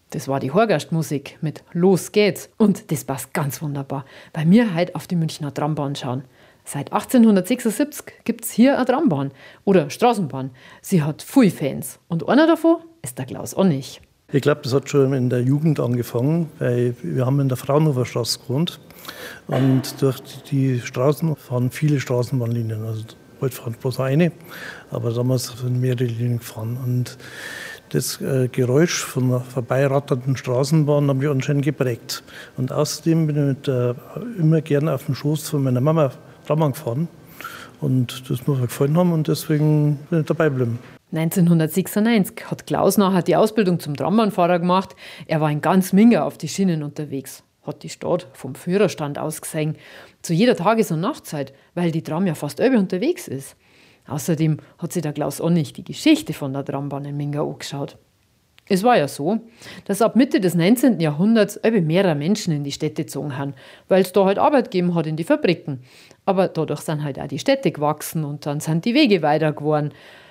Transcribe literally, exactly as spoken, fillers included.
Das war die Horgastmusik mit Los geht's. Und das passt ganz wunderbar, weil wir heute auf die Münchner Trambahn schauen. Seit achtzehnhundertsechsundsiebzig gibt es hier eine Trambahn oder Straßenbahn. Sie hat viele Fans und einer davon ist der Klaus Onnig. Ich glaube, das hat schon in der Jugend angefangen, weil wir haben in der Fraunhofer-Straße gewohnt und durch die Straßen fahren viele Straßenbahnlinien. Also heute fahren bloß eine, aber damals sind mehrere Linien gefahren. Und das äh, Geräusch von einer vorbeiratternden Straßenbahn hat mich anscheinend geprägt. Und außerdem bin ich mit, äh, immer gerne auf dem Schoß von meiner Mama Trambahn gefahren. Und das muss mir gefallen haben und deswegen bin ich dabei geblieben. neunzehnhundertsechsundneunzig hat Klaus nachher die Ausbildung zum Trambahnfahrer gemacht. Er war in ganz Minga auf die Schienen unterwegs, hat die Stadt vom Führerstand aus gesehen, zu jeder Tages- und Nachtzeit, weil die Tram ja fast über unterwegs ist. Außerdem hat sich der Klaus Onnig die Geschichte von der Trambahn in Minga angeschaut. Es war ja so, dass ab Mitte des neunzehnten Jahrhunderts über mehrere Menschen in die Städte gezogen haben, weil es da halt Arbeit gegeben hat in die Fabriken. Aber dadurch sind halt auch die Städte gewachsen und dann sind die Wege weiter geworden.